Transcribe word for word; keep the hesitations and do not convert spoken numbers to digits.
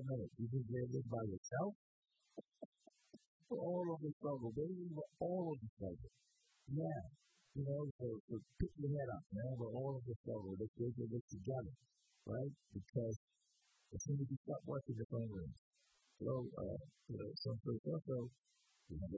minute. You think they're this by yourself? For all of the struggle, baby, for all of the struggle. Yeah. You know, so, so pick your head up, man, for all of the struggle. Let's go through this together, right? Because as soon as you start working the phone rings. So, uh, you know, some folks also, you know,